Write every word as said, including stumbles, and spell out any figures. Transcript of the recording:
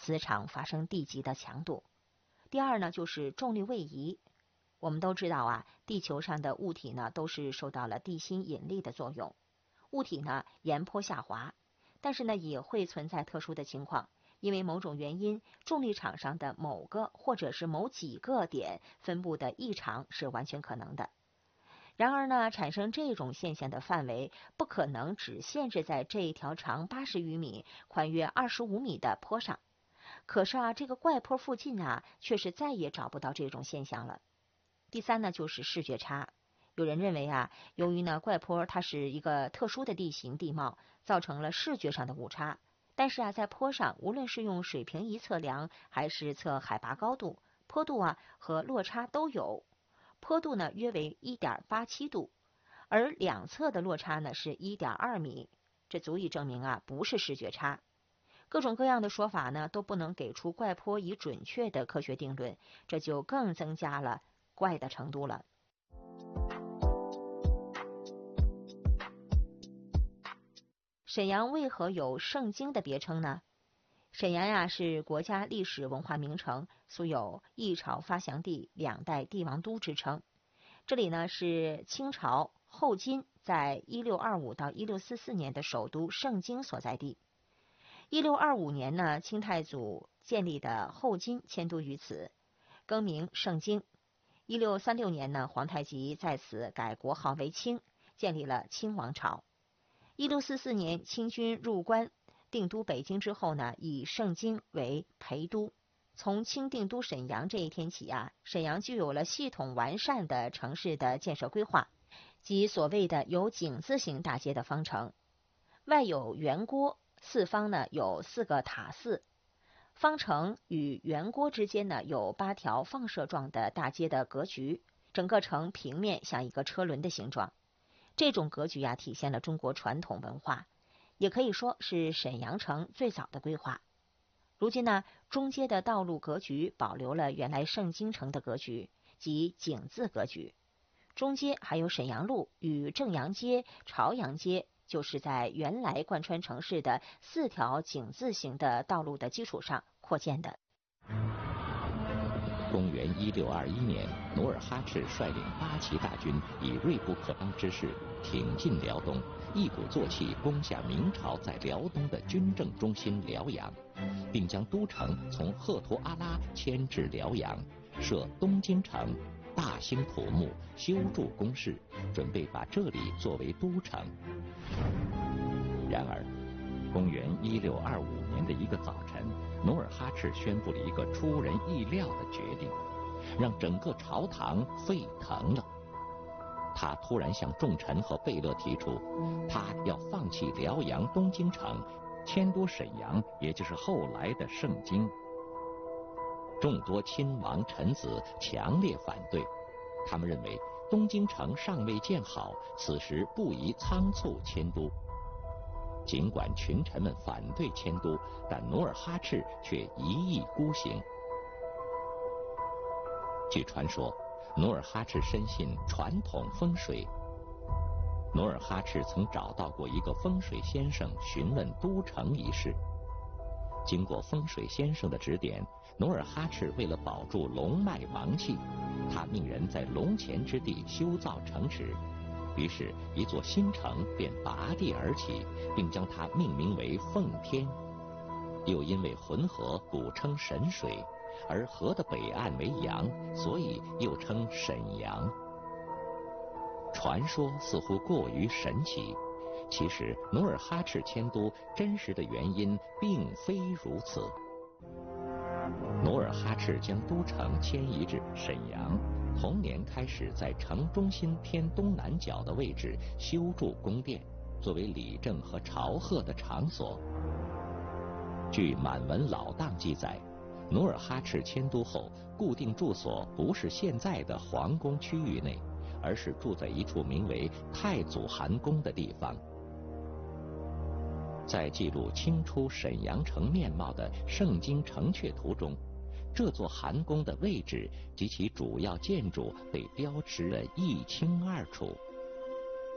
磁场发生地极的强度。第二呢，就是重力位移。我们都知道啊，地球上的物体呢都是受到了地心引力的作用，物体呢沿坡下滑，但是呢也会存在特殊的情况，因为某种原因，重力场上的某个或者是某几个点分布的异常是完全可能的。然而呢，产生这种现象的范围不可能只限制在这一条长八十余米、宽约二十五米的坡上。可是啊，这个怪坡附近啊，却是再也找不到这种现象了。第三呢，就是视觉差。有人认为啊，由于呢怪坡它是一个特殊的地形地貌，造成了视觉上的误差。但是啊，在坡上，无论是用水平仪测量，还是测海拔高度，坡度啊和落差都有。坡度呢约为 一点八七度，而两侧的落差呢是 一点二米，这足以证明啊不是视觉差。各种各样的说法呢都不能给出怪坡以准确的科学定论，这就更增加了怪的程度了。沈阳为何有圣经的别称呢？沈阳呀是国家历史文化名城，素有一朝发祥地、两代帝王都之称。这里呢是清朝后金在一六二五到一六四四年的首都盛京所在地。一六二五年呢，清太祖建立的后金迁都于此，更名盛京。一六三六年呢，皇太极在此改国号为清，建立了清王朝。一六四四年，清军入关定都北京之后呢，以盛京为陪都。从清定都沈阳这一天起啊，沈阳具有了系统完善的城市的建设规划，即所谓的有井字形大街的方城，外有圆郭，四方呢有四个塔寺。方城与圆郭之间呢有八条放射状的大街的格局，整个城平面像一个车轮的形状。这种格局啊，体现了中国传统文化，也可以说是沈阳城最早的规划。如今呢，中街的道路格局保留了原来盛京城的格局，即井字格局。中街还有沈阳路与正阳街、朝阳街，就是在原来贯穿城市的四条井字形的道路的基础上扩建的。 公元一六二一年，努尔哈赤率领八旗大军，以锐不可当之势挺进辽东，一鼓作气攻下明朝在辽东的军政中心辽阳，并将都城从赫图阿拉迁至辽阳，设东京城，大兴土木，修筑工事，准备把这里作为都城。然而，公元一六二五年的一个早晨，努尔哈赤宣布了一个出人意料的决定，让整个朝堂沸腾了。他突然向重臣和贝勒提出，他要放弃辽阳东京城，迁都沈阳，也就是后来的盛京。众多亲王臣子强烈反对，他们认为东京城尚未建好，此时不宜仓促迁都。尽管群臣们反对迁都，但努尔哈赤却一意孤行。据传说，努尔哈赤深信传统风水。努尔哈赤曾找到过一个风水先生询问都城一事。经过风水先生的指点，努尔哈赤为了保住龙脉王气，他命人在龙前之地修造城池。于是，一座新城便拔地而起，并将它命名为奉天。又因为浑河古称沈水，而河的北岸为阳，所以又称沈阳。传说似乎过于神奇，其实努尔哈赤迁都真实的原因并非如此。努尔哈赤将都城迁移至沈阳，同年开始在城中心偏东南角的位置修筑宫殿，作为理政和朝贺的场所。据满文老档记载，努尔哈赤迁都后，固定住所不是现在的皇宫区域内，而是住在一处名为太祖汗宫的地方。在记录清初沈阳城面貌的《盛京城阙图》中，这座汗宫的位置及其主要建筑被标识得一清二楚。